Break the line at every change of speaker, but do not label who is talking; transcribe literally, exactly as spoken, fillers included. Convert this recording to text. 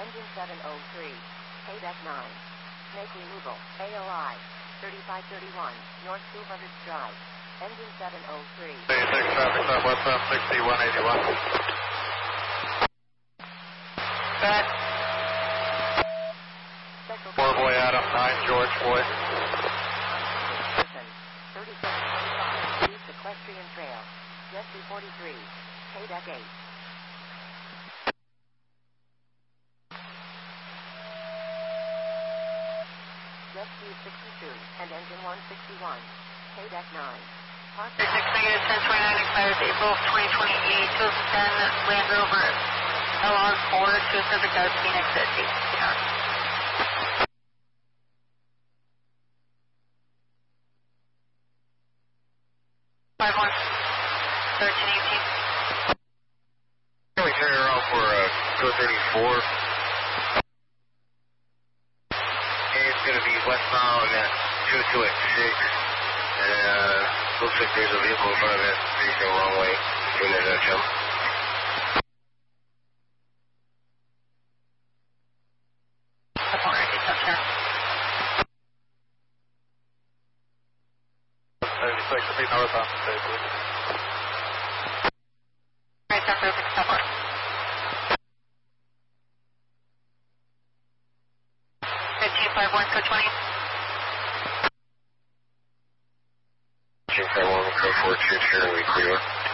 Engine seven oh three. K deck nine. Snake removal. A O I. thirty-five thirty-one. North two hundred Drive. Engine seven oh three.
eighty-six traffic southwest of sixty-one eighty-one.
Back.
Four boy Adam, nine George boy.
thirty-seven twenty-five. East Equestrian Trail. Jet two forty-three. K deck eight. Jet two sixty-two and engine one sixty-one. K deck nine. Park
six negative ten twenty-nine expires April twenty twenty-eight. two ten Land Rover L R four to Pacific Dove Phoenix at eight sixty-nine. five one. thirteen eighteen.
Can we turn around for uh, two thirty-four? And it's going to be westbound at two two six. And uh, looks like there's a vehicle in front of it. Please go wrong way. Doing that uh, jump. thirty-six to be northbound, stay please.
Right, San Francisco, stop on. fifteen five one, code twenty.
fifteen five one, code four two, turn we clear.